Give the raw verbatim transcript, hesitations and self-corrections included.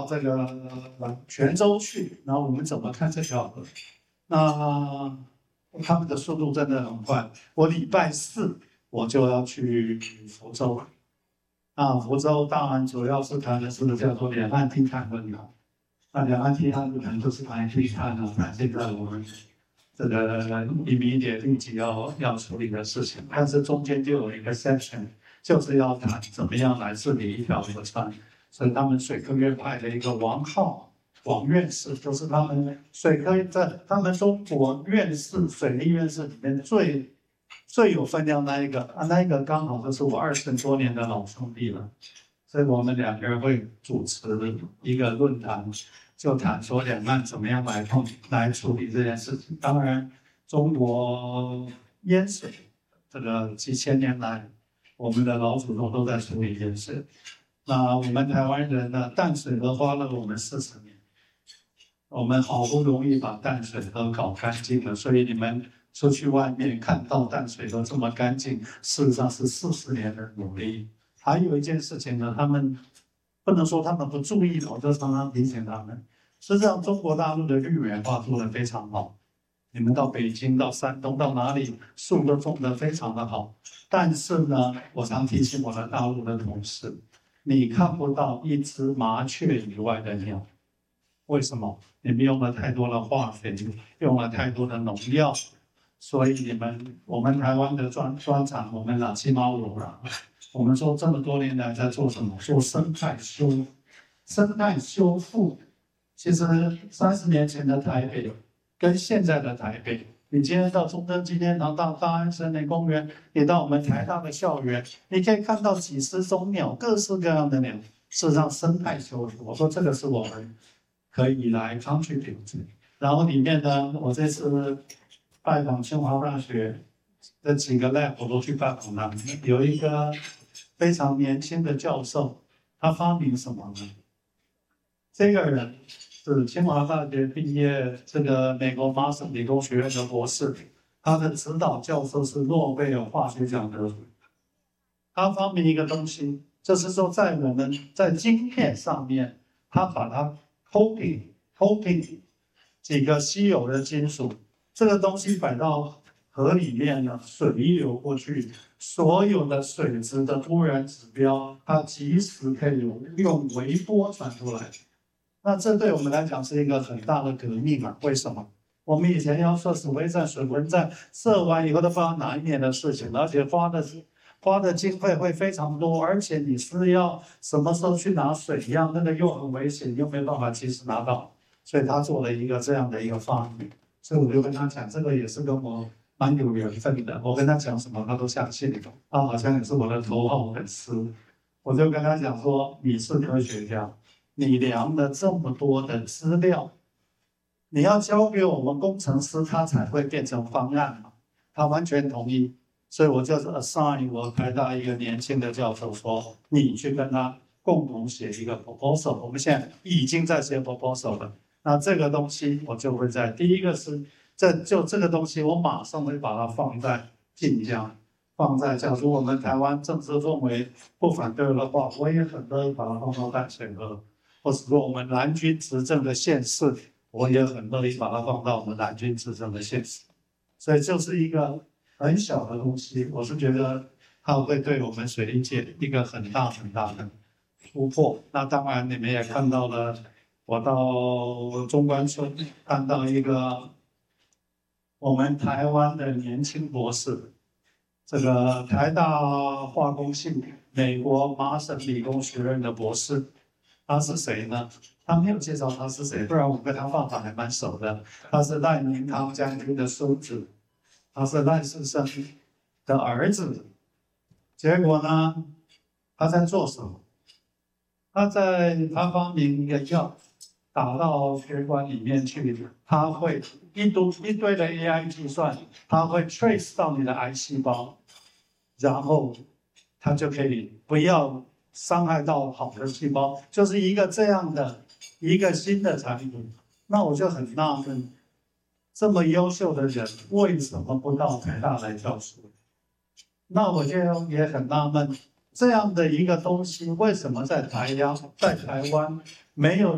这个泉州去，然后我们怎么看这条河？那他们的速度真的很快。我礼拜四我就要去福州，啊，福州当然主要是谈的是叫做两岸低碳论坛。那两岸低碳论坛就是谈低碳啊，谈现在我们这个移民点立即要要处理的事情，但是中间就有一个 section， 就是要谈怎么样来治理一条河川。所以他们水科院派的一个王浩王院士，就是他们水科在他们中国院士水利院士里面最最有分量那一个啊，那一个刚好就是我二十多年的老兄弟了。所以我们两个人会主持一个论坛，就谈说两岸怎么样来碰来处理这件事情。当然，中国淹水这个几千年来，我们的老祖宗都在处理淹水。那我们台湾人呢，淡水河花了我们四十年，我们好不容易把淡水河搞干净了，所以你们出去外面看到淡水河这么干净，事实上是四十年的努力。还有一件事情呢，他们不能说他们不注意，我就常常提醒他们。实际上，中国大陆的绿源化做得非常好，你们到北京、到山东、到哪里，树都种得非常的好。但是呢，我常提醒我的大陆的同事，你看不到一只麻雀以外的鸟，为什么？你们用了太多的化肥，用了太多的农药，所以你们我们台湾的专专长，我们两七毛五了。我们说这么多年来在做什么？做生态修复，生态修复。其实三十年前的台北跟现在的台北，你今天到中正纪念堂、到大安森林公园，你到我们台大的校园，你可以看到几十种鸟，各式各样的鸟。事实上，生态修复，我说这个是我们可以来 contribute。然后里面呢，我这次拜访清华大学的几个 lab 我都去拜访他们，有一个非常年轻的教授，他发明什么呢？这个人是清华大学毕业，这个美国麻省理工学院的博士，他的指导教授是诺贝尔化学奖得主。他发明一个东西，就是说在我们在晶片上面，他把它 coating coating 几个稀有的金属，这个东西摆到河里面呢，水一流过去，所有的水质的污染指标，它及时可以用微波传出来。那这对我们来讲是一个很大的革命啊！为什么？我们以前要设水微站、水文站，设完以后都不知道哪一年的事情，而且花的花的经费会非常多，而且你是要什么时候去拿水一样，那个又很危险，又没办法及时拿到，所以他做了一个这样的一个发明。所以我就跟他讲，这个也是跟我蛮有缘分的。我跟他讲什么，他都相信。他好像也是我的头号粉丝。我就跟他讲说，你是科学家。你量了这么多的资料，你要交给我们工程师，他才会变成方案嘛。他完全同意，所以我就是 assign 我台大一个年轻的教授说，你去跟他共同写一个 proposal。我们现在已经在写 proposal 了。那这个东西我就会在第一个是，这就这个东西我马上会把它放在晋江，放在假如我们台湾政治氛围不反对的话，我也很乐意把它放到淡水河。或者说我们蓝军执政的县市，我也很乐意把它放到我们蓝军执政的县市。所以就是一个很小的东西，我是觉得它会对我们水利界一个很大很大的突破。那当然你们也看到了，我到中关村看到一个我们台湾的年轻博士，这个台大化工系美国麻省理工学院的博士。他是谁呢？他没有介绍他是谁，不然我跟他爸爸还蛮熟的。他是赖明堂将军的孙子，他是赖士生的儿子。结果呢，他在做什么？他在他发明一个药，打到血管里面去，他会一堆一堆的 A I 计算，他会 trace 到你的癌细胞，然后他就可以不要伤害到好的细胞，就是一个这样的一个新的产品。那我就很纳闷，这么优秀的人为什么不到台大来教书？那我就也很纳闷，这样的一个东西为什么在台央在台湾没有